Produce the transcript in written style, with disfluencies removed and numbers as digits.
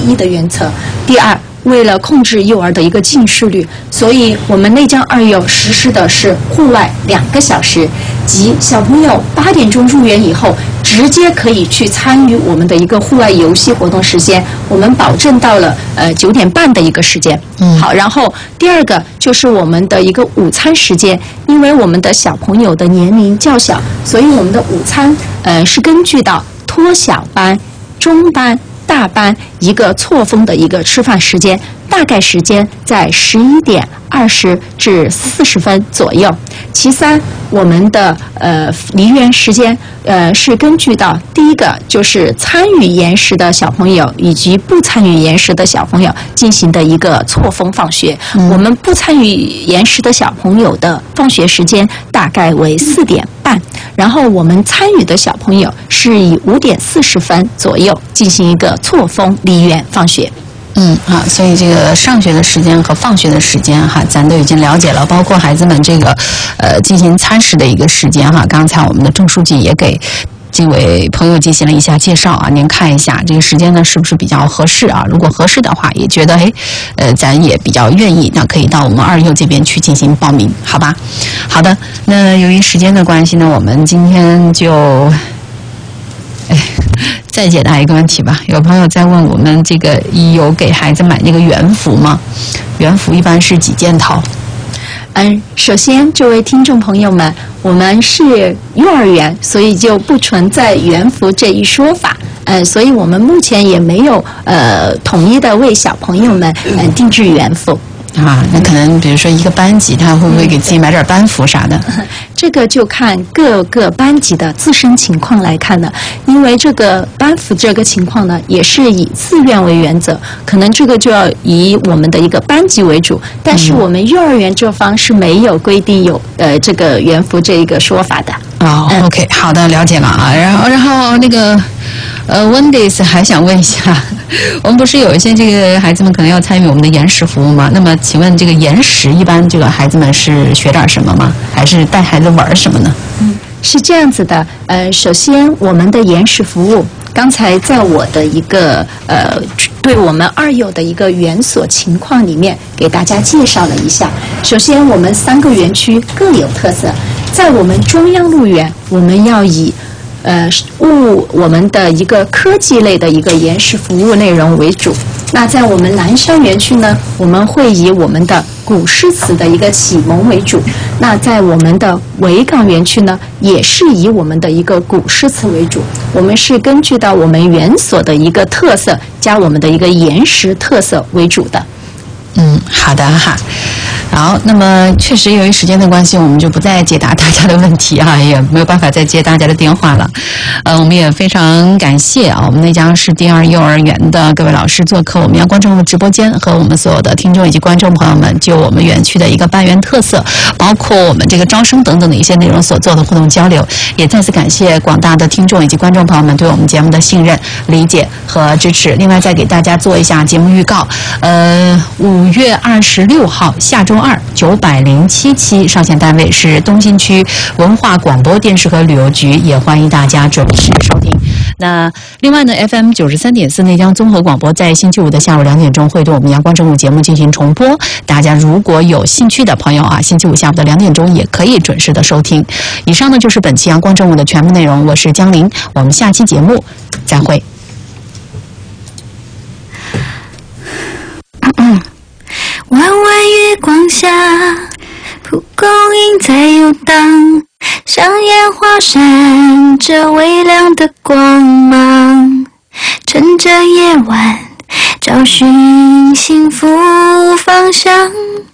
一的原则。第二，为了控制幼儿的一个近视率，所以我们内江二幼实施的是户外2个小时，即小朋友8点钟入园以后，直接可以去参与我们的一个户外游戏活动时间，我们保证到了9点半的一个时间。好，然后第二个就是我们的一个午餐时间，因为我们的小朋友的年龄较小，所以我们的午餐是根据到托小班、中班、大班一个错峰的一个吃饭时间，大概时间在11点20至40分左右。其三，我们的离园时间是根据到第一个就是参与延时的小朋友以及不参与延时的小朋友进行的一个错峰放学。我们不参与延时的小朋友的放学时间大概为4点半，然后我们参与的小朋友是以5点40分左右进行一个错峰离园放学。 所以这个上学的时间和放学的时间哈，咱都已经了解了，包括孩子们这个进行餐食的一个时间哈。刚才我们的郑书记也给这位朋友进行了一下介绍啊，您看一下这个时间呢是不是比较合适啊？如果合适的话，也觉得咱也比较愿意，那可以到我们二幼这边去进行报名，好吧？好的，那由于时间的关系呢，我们今天就再解答一个问题吧。有朋友在问我们这个有给孩子买那个园服吗？园服一般是几件套？ 首先，这位听众朋友们，我们是幼儿园，所以就不存在园服这一说法。所以我们目前也没有统一的为小朋友们定制园服。 那可能比如说一个班级，他会不会给自己买点班服啥的？ 这个就看各个班级的自身情况来看的，因为这个班服这个情况呢，也是以自愿为原则，可能这个就要以我们的一个班级为主，但是我们幼儿园这方是没有规定有这个园服这一个说法的。 OK， 好的，了解了啊。然后那个Wendy's 还想问一下，我们不是有一些这个孩子们可能要参与我们的延时服务吗？那么请问这个延时一般这个孩子们是学点什么吗？还是带孩子玩什么呢？ 是这样子的，首先我们的延时服务，刚才在我的一个对我们二幼的一个园所情况里面给大家介绍了一下。首先我们3个园区各有特色，在我们中央路园，我们要以我们的一个科技类的一个延时服务内容为主。那在我们南山园区呢，我们会以我们的古诗词的一个启蒙为主。那在我们的维港园区呢，也是以我们的一个古诗词为主。我们是根据到我们园所的一个特色，加我们的一个延时特色为主的。 好的哈。好，那么确实由于时间的关系，我们就不再解答大家的问题啊，也没有办法再接大家的电话了。我们也非常感谢我们内江市第2幼儿园的各位老师做客我们阳光正路直播间，和我们所有的听众以及观众朋友们就我们园区的一个办园特色，包括我们这个招生等等的一些内容所做的互动交流。也再次感谢广大的听众以及观众朋友们对我们节目的信任、理解和支持。另外再给大家做一下节目预告，5月26号下周2 907期，上线单位是东新区文化广播电视和旅游局，也欢迎大家准时收听。那另外呢 FM 93.4内江综合广播在星期五的下午2点钟会对我们阳光正午节目进行重播，大家如果有兴趣的朋友啊，星期五下午的2点钟也可以准时的收听。以上呢就是本期阳光正午的全部内容，我是江林，我们下期节目再会。 弯弯月光下，蒲公英在游荡，像烟花闪着微亮的光芒，趁着夜晚找寻幸福方向。